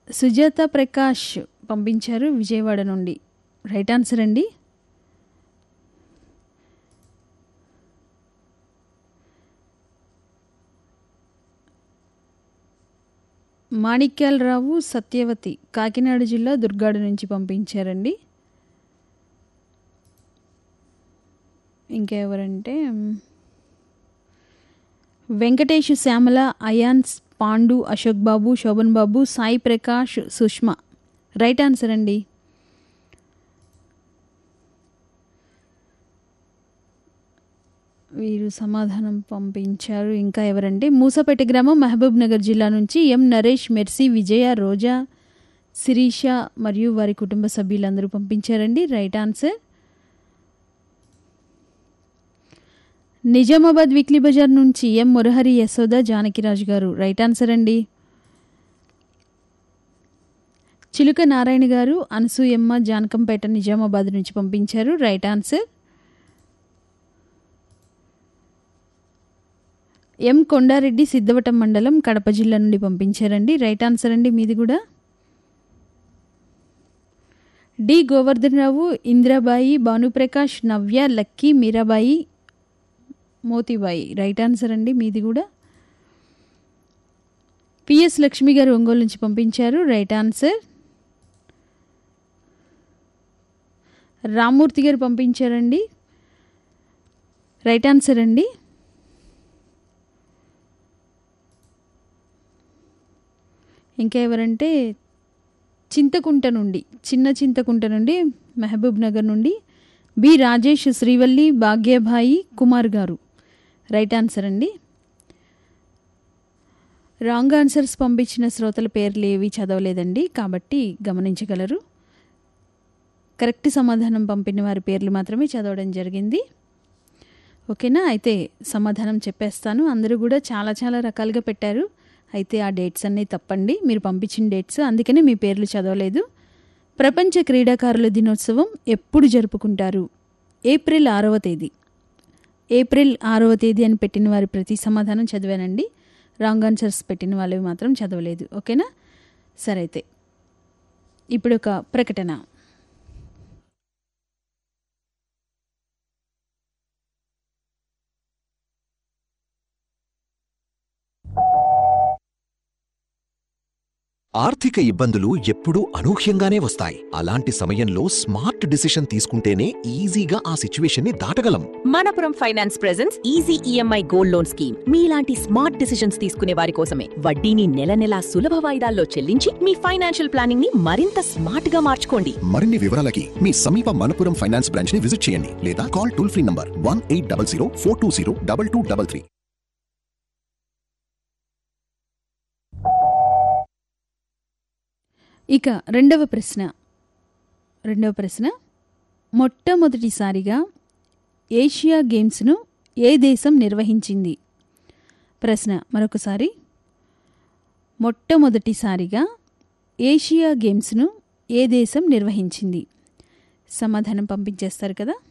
సుజాత ప్రకాష్ పంపించారు విజయవాడ నుండి. Right answer అండి. మాణిక్యాలరావు సత్యవతి కాకినాడ జిల్లా దుర్గాడ నుంచి పంపించారండి. ఇంకెవరంటే వెంకటేష్, శ్యామల, అయాన్స్, పాండు, అశోక్ బాబు, శోభన్ బాబు, సాయి ప్రకాష్, సుష్మా. రైట్ ఆన్సర్ అండి. వీరు సమాధానం పంపించారు. ఇంకా ఎవరంటే మూసపేట గ్రామం మహబూబ్ నగర్ జిల్లా నుంచి ఎం నరేష్, మెర్సీ, విజయ, రోజా, శిరీష మరియు వారి కుటుంబ సభ్యులందరూ పంపించారండి. Right answer. Nizamabad weekly Bazar నుంచి ఎం మురహరి, యశోద, జానకిరాజు గారు. రైట్ ఆన్సర్ అండి. చిలుక నారాయణ గారు, అనసూయమ్మ, జానకంపేట, నిజామాబాద్ నుంచి పంపించారు. Right answer. ఎం కొండారెడ్డి, సిద్ధవటం మండలం, కడప జిల్లా నుండి పంపించారండి. రైట్ ఆన్సర్ అండి మీది కూడా. డి గోవర్ధనరావు, ఇందిరాబాయి, భానుప్రకాష్, నవ్య, lucky, Mirabai, Motibai. Right answer అండి మీది కూడా. పిఎస్ లక్ష్మి గారు ఒంగోలు నుంచి పంపించారు. Right answer. రామ్మూర్తి గారు పంపించారండి. రైట్ ఆన్సర్ అండి. ఇంకా ఎవరంటే చిన్న చింతకుంట నుండి మహబూబ్ నగర్ నుండి బి రాజేష్, శ్రీవల్లి, భాగ్యభాయి, కుమార్ గారు. రైట్ ఆన్సర్ అండి. రాంగ్ ఆన్సర్స్ పంపించిన శ్రోతల పేర్లు ఏవి చదవలేదండి, కాబట్టి గమనించగలరు. కరెక్ట్ సమాధానం పంపిన వారి పేర్లు మాత్రమే చదవడం జరిగింది. ఓకేనా? అయితే సమాధానం చెప్పేస్తాను. అందరూ కూడా చాలా చాలా రకాలుగా పెట్టారు. అయితే ఆ డేట్స్ అన్నీ తప్పండి, మీరు పంపించిన డేట్స్, అందుకనే మీ పేర్లు చదవలేదు. ప్రపంచ క్రీడాకారుల దినోత్సవం ఎప్పుడు జరుపుకుంటారు? ఏప్రిల్ 6వ తేదీ. ఏప్రిల్ 6వ తేదీ అని పెట్టిన వారి ప్రతి సమాధానం చదివానండి. రాంగ్ ఆన్సర్స్ పెట్టిన వాళ్ళవి మాత్రం చదవలేదు. ఓకేనా? సరే, అయితే ఇప్పుడు ఒక ప్రకటన. ఆర్థిక ఇబ్బందులు ఎప్పుడూ అనూహ్యంగానే వస్తాయి. అలాంటి సమయంలో స్మార్ట్ డిసిషన్ తీసుకుంటేనే ఈజీగా ఆ సిచ్యువేషన్ని దాటగలం. Manappuram finance presents easy EMI gold loan scheme. మీలాంటి స్మార్ట్ డిసిషన్స్ తీసుకునే వారి కోసమే. వడ్డీని నెల నెలా సులభ వాయిదాల్లో చెల్లించి మీ ఫైనాన్షియల్ ప్లానింగ్ ని మరింత స్మార్ట్ గా మార్చుకోండి. మరిన్ని వివరాలకి మీ సమీప మనపురం ఫైనాన్స్ బ్రాంచ్ ని విజిట్ చేయండి లేదా కాల్ టోల్ ఫ్రీ నంబర్ 1800 420 2233. ఇక రెండవ ప్రశ్న, మొట్టమొదటిసారిగా ఏషియా గేమ్స్ను ఏ దేశం నిర్వహించింది? ప్రశ్న మరొకసారి, మొట్టమొదటిసారిగా ఏషియా గేమ్స్ను ఏ దేశం నిర్వహించింది? సమాధానం పంపించేస్తారు కదా.